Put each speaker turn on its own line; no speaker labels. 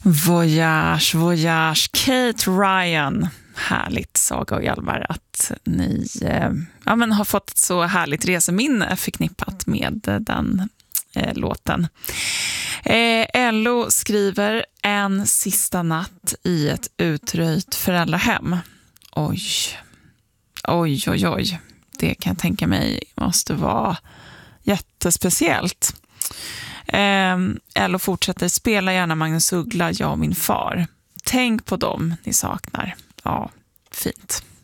Voyage, voyage, Kate Ryan. Härligt, Saga och Hjalmar, att ni har fått ett så härligt reseminne förknippat med den låten. Ello skriver en sista natt i ett utröjt föräldrahem. Oj. Det kan jag tänka mig måste vara jättespeciellt. Ello fortsätter: spela gärna Magnus Uggla, jag och min far. Tänk på dem ni saknar. Ja, fint.